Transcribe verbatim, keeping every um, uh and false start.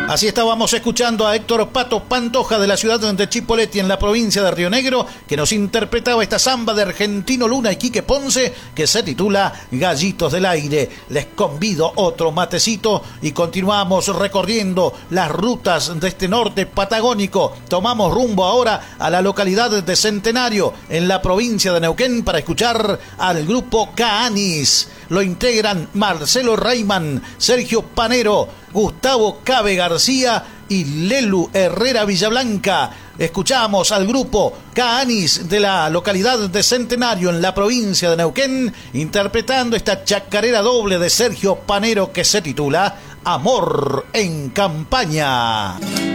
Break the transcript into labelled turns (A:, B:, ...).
A: Así estábamos escuchando a Héctor Pato Pantoja de la ciudad de Chipoleti en la provincia de Río Negro, que nos interpretaba esta samba de Argentino Luna y Quique Ponce que se titula Gallitos del Aire. Les convido otro matecito y continuamos recorriendo las rutas de este norte patagónico. Tomamos rumbo ahora a la localidad de Centenario en la provincia de Neuquén para escuchar al grupo Caanis. Lo integran Marcelo Reiman, Sergio Panero, Gustavo Cabe García y Lelu Herrera Villablanca. Escuchamos al grupo Caanis de la localidad de Centenario en la provincia de Neuquén interpretando esta chacarera doble de Sergio Panero que se titula Amor en Campaña.